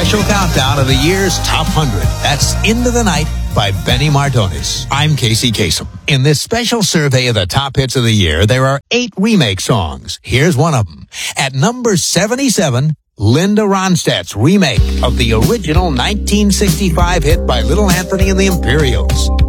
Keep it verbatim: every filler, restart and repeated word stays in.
special countdown of the year's top one hundred. That's Into the Night by Benny Mardones. I'm Casey Kasem. In this special survey of the top hits of the year, there are eight remake songs. Here's one of them. At number seventy-seven, Linda Ronstadt's remake of the original nineteen sixty-five hit by Little Anthony and the Imperials.